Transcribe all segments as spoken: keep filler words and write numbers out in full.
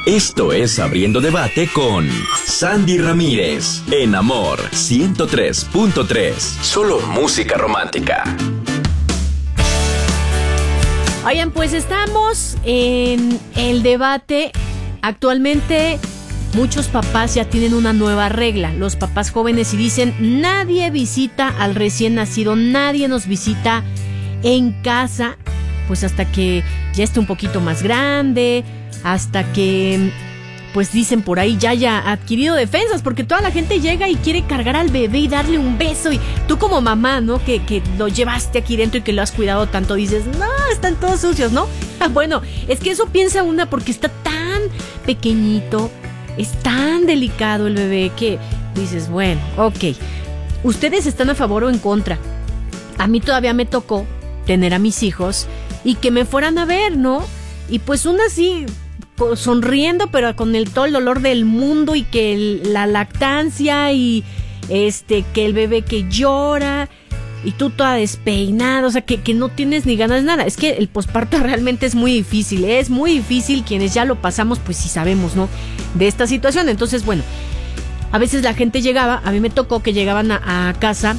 Esto es Abriendo Debate con Sandy Ramírez, en Amor ciento tres punto tres. Solo música romántica. Oigan, pues estamos en el debate. Actualmente muchos papás ya tienen una nueva regla. Los papás jóvenes y dicen, nadie visita al recién nacido, nadie nos visita en casa, pues hasta que ya esté un poquito más grande, hasta que, pues dicen por ahí, ya haya adquirido defensas, porque toda la gente llega y quiere cargar al bebé y darle un beso, y tú como mamá, ¿no? Que, que lo llevaste aquí dentro y que lo has cuidado tanto, dices, no, están todos sucios, ¿no? Bueno, es que eso piensa una porque está tan pequeñito, es tan delicado el bebé que dices, bueno, ok, ¿ustedes están a favor o en contra? A mí todavía me tocó tener a mis hijos y que me fueran a ver, ¿no? Y pues una sí sonriendo, pero con el todo el dolor del mundo, y que el, la lactancia y este que el bebé que llora y tú toda despeinada, o sea que, que no tienes ni ganas de nada. Es que el posparto realmente es muy difícil, es muy difícil. Quienes ya lo pasamos pues sí sabemos, ¿no? De esta situación. Entonces bueno, a veces la gente llegaba, a mí me tocó que llegaban a, a casa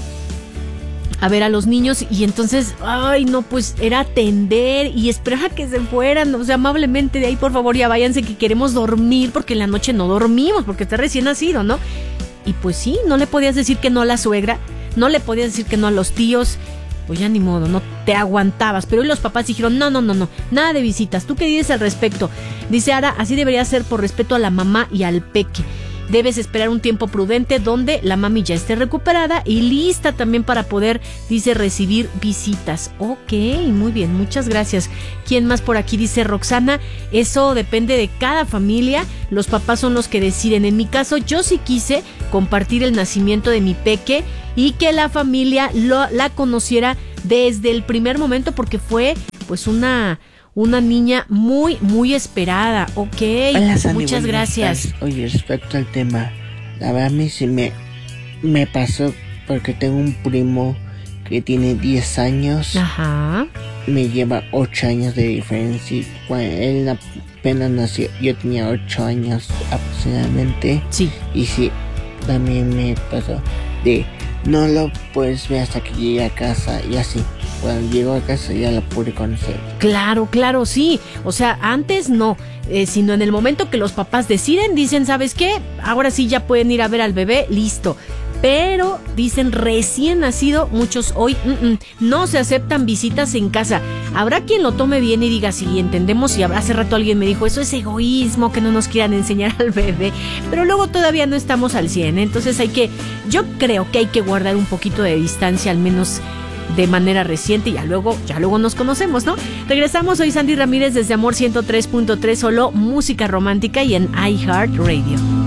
a ver a los niños, y entonces, ay no, pues era atender y esperar a que se fueran, o sea, amablemente, de ahí por favor ya váyanse que queremos dormir, porque en la noche no dormimos, porque está recién nacido, ¿no? Y pues sí, no le podías decir que no a la suegra, no le podías decir que no a los tíos, pues ya ni modo, no te aguantabas. Pero hoy los papás dijeron, no, no, no, no, nada de visitas. ¿Tú qué dices al respecto? Dice Ara, así debería ser por respeto a la mamá y al peque. Debes esperar un tiempo prudente donde la mami ya esté recuperada y lista también para poder, dice, recibir visitas. Ok, muy bien, muchas gracias. ¿Quién más por aquí? Dice Roxana, eso depende de cada familia, los papás son los que deciden. En mi caso, yo sí quise compartir el nacimiento de mi peque y que la familia lo, la conociera desde el primer momento, porque fue pues una... Una niña muy, muy esperada. Ok, hola, Sandy, muchas gracias. Tardes. Oye, respecto al tema, la verdad a mí sí me, me pasó, porque tengo un primo que tiene diez años. Ajá. Me lleva ocho años de diferencia. Cuando él apenas nació, yo tenía ocho años aproximadamente. Sí. Y sí, también me pasó de no lo puedes ver hasta que llegue a casa y así. Cuando llego a casa ya la pude conocer. Claro, claro, sí. O sea, antes no, eh, sino en el momento que los papás deciden, dicen, ¿sabes qué? Ahora sí ya pueden ir a ver al bebé, listo. Pero dicen recién nacido, muchos hoy mm, mm, no se aceptan visitas en casa. Habrá quien lo tome bien y diga, sí, entendemos, y hace rato alguien me dijo, eso es egoísmo, que no nos quieran enseñar al bebé. Pero luego todavía no estamos al cien, ¿eh? Entonces hay que, yo creo que hay que guardar un poquito de distancia, al menos de manera reciente, y ya luego, ya luego nos conocemos, ¿no? Regresamos, soy Sandy Ramírez desde Amor ciento tres punto tres, solo música romántica y en iHeartRadio.